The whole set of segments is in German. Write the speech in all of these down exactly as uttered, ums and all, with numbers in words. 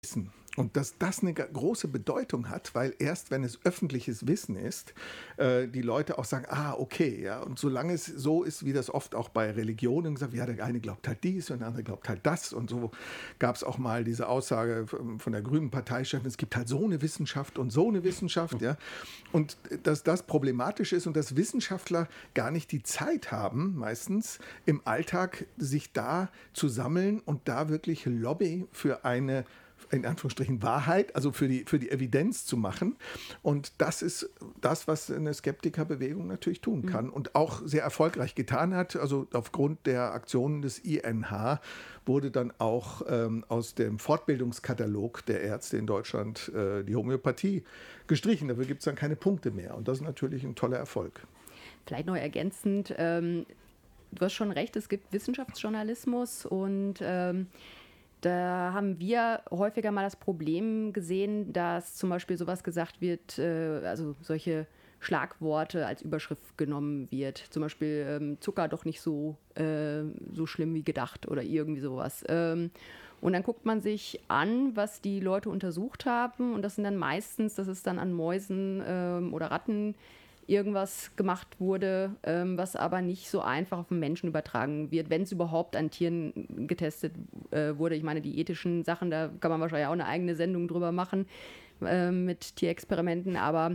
Wissen. Und dass das eine große Bedeutung hat, weil erst wenn es öffentliches Wissen ist, äh, die Leute auch sagen, ah, okay, ja, und solange es so ist, wie das oft auch bei Religionen gesagt wird, ja, der eine glaubt halt dies und der andere glaubt halt das, und so gab es auch mal diese Aussage von der grünen Parteichefin, es gibt halt so eine Wissenschaft und so eine Wissenschaft, ja, und dass das problematisch ist und dass Wissenschaftler gar nicht die Zeit haben, meistens im Alltag sich da zu sammeln und da wirklich Lobby für eine, in Anführungsstrichen, Wahrheit, also für die, für die Evidenz zu machen. Und das ist das, was eine Skeptikerbewegung natürlich tun kann und auch sehr erfolgreich getan hat. Also aufgrund der Aktionen des I N H wurde dann auch ähm, aus dem Fortbildungskatalog der Ärzte in Deutschland äh, die Homöopathie gestrichen. Dafür gibt es dann keine Punkte mehr. Und das ist natürlich ein toller Erfolg. Vielleicht noch ergänzend, ähm, du hast schon recht, es gibt Wissenschaftsjournalismus und ähm, da haben wir häufiger mal das Problem gesehen, dass zum Beispiel sowas gesagt wird, äh, also solche Schlagworte als Überschrift genommen wird. Zum Beispiel ähm, Zucker doch nicht so, äh, so schlimm wie gedacht oder irgendwie sowas. Ähm, und dann guckt man sich an, was die Leute untersucht haben, und das sind dann meistens, das ist dann an Mäusen ähm, oder Ratten irgendwas gemacht wurde, ähm, was aber nicht so einfach auf den Menschen übertragen wird, wenn es überhaupt an Tieren getestet äh, wurde. Ich meine, die ethischen Sachen, da kann man wahrscheinlich auch eine eigene Sendung drüber machen äh, mit Tierexperimenten, aber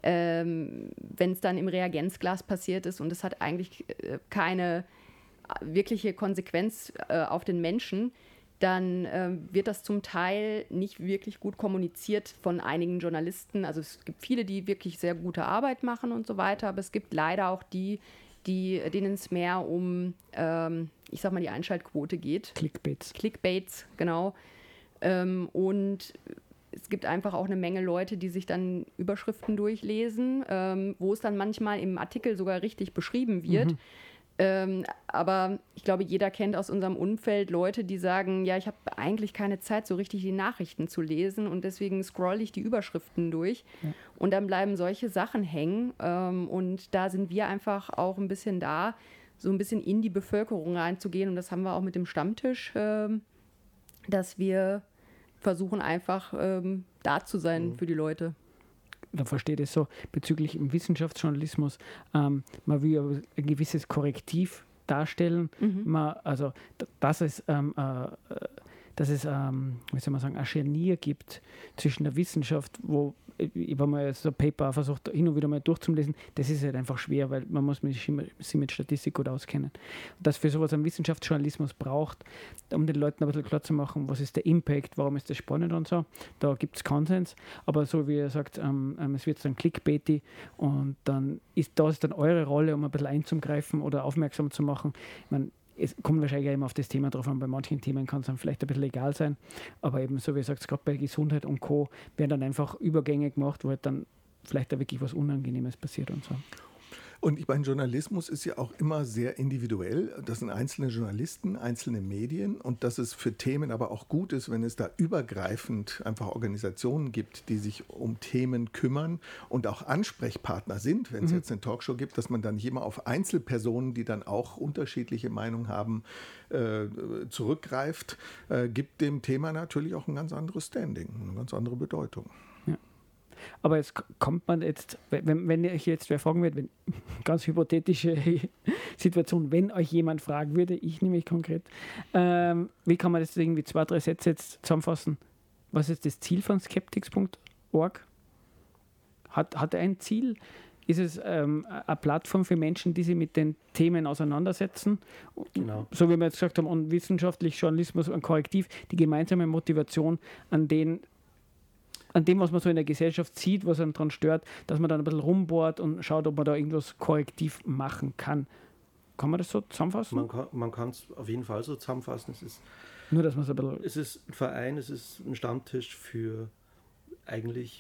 ähm, wenn es dann im Reagenzglas passiert ist und es hat eigentlich äh, keine wirkliche Konsequenz äh, auf den Menschen, dann äh, wird das zum Teil nicht wirklich gut kommuniziert von einigen Journalisten. Also es gibt viele, die wirklich sehr gute Arbeit machen und so weiter, aber es gibt leider auch die, die denen es mehr um, ähm, ich sag mal, die Einschaltquote geht. Clickbaits. Clickbaits, genau. Ähm, und es gibt einfach auch eine Menge Leute, die sich dann Überschriften durchlesen, ähm, wo es dann manchmal im Artikel sogar richtig beschrieben wird. Mhm. Ähm, aber ich glaube, jeder kennt aus unserem Umfeld Leute, die sagen, ja, ich habe eigentlich keine Zeit, so richtig die Nachrichten zu lesen, und deswegen scroll ich die Überschriften durch. Ja. Und dann bleiben solche Sachen hängen. Ähm, und da sind wir einfach auch ein bisschen da, so ein bisschen in die Bevölkerung reinzugehen. Und das haben wir auch mit dem Stammtisch, ähm, dass wir versuchen, einfach ähm, da zu sein mhm. für die Leute. Da versteht es so, bezüglich im Wissenschaftsjournalismus, ähm, man will ja ein gewisses Korrektiv darstellen, mhm. man, also dass es, ähm, äh, dass es ähm, wie soll man sagen, ein Scharnier gibt zwischen der Wissenschaft, wo ich habe mal so ein Paper versucht, hin und wieder mal durchzulesen, das ist halt einfach schwer, weil man muss sich mit Statistik gut auskennen. Und dass für sowas ein Wissenschaftsjournalismus braucht, um den Leuten ein bisschen klar zu machen, was ist der Impact, warum ist das spannend und so, da gibt es Konsens, aber so wie ihr sagt, ähm, es wird dann clickbaity, und dann ist das dann eure Rolle, um ein bisschen einzugreifen oder aufmerksam zu machen. Ich meine, es kommt wahrscheinlich auch immer auf das Thema drauf an, bei manchen Themen kann es dann vielleicht ein bisschen egal sein, aber eben so wie ihr sagt, gerade bei Gesundheit und Co. werden dann einfach Übergänge gemacht, wo halt dann vielleicht da wirklich was Unangenehmes passiert und so. Und ich meine, Journalismus ist ja auch immer sehr individuell. Das sind einzelne Journalisten, einzelne Medien, und dass es für Themen aber auch gut ist, wenn es da übergreifend einfach Organisationen gibt, die sich um Themen kümmern und auch Ansprechpartner sind, wenn es mhm. jetzt eine Talkshow gibt, dass man dann nicht immer auf Einzelpersonen, die dann auch unterschiedliche Meinungen haben, äh, zurückgreift, äh, gibt dem Thema natürlich auch ein ganz anderes Standing, eine ganz andere Bedeutung. Ja. Aber jetzt kommt man jetzt, wenn, wenn ich jetzt wer fragen würde, wenn, ganz hypothetische Situation, wenn euch jemand fragen würde, ich nämlich konkret, ähm, wie kann man das irgendwie zwei, drei Sätze jetzt zusammenfassen? Was ist das Ziel von skeptics punkt org? Hat, hat er ein Ziel? Ist es ähm, eine Plattform für Menschen, die sich mit den Themen auseinandersetzen? Genau. So wie wir jetzt gesagt haben, und wissenschaftlich Journalismus und Korrektiv, die gemeinsame Motivation, an den an dem, was man so in der Gesellschaft sieht, was einen daran stört, dass man dann ein bisschen rumbohrt und schaut, ob man da irgendwas korrektiv machen kann. Kann man das so zusammenfassen? Man kann es auf jeden Fall so zusammenfassen. Es ist, Nur, dass man es ein bisschen... Es ist ein Verein, es ist ein Stammtisch für eigentlich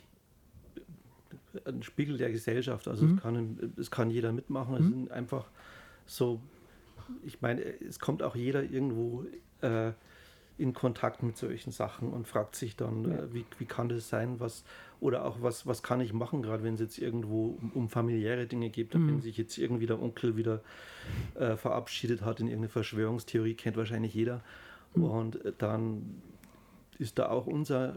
ein Spiegel der Gesellschaft. Also mhm. es, kann, es kann jeder mitmachen. Es mhm. sind einfach so, ich meine, es kommt auch jeder irgendwo... Äh, in Kontakt mit solchen Sachen und fragt sich dann, ja. äh, wie, wie kann das sein, was, oder auch was, was kann ich machen, gerade wenn es jetzt irgendwo um, um familiäre Dinge geht, mhm. wenn sich jetzt irgendwie der Onkel wieder äh, verabschiedet hat in irgendeine Verschwörungstheorie, kennt wahrscheinlich jeder. Mhm. Und äh, dann ist da auch unser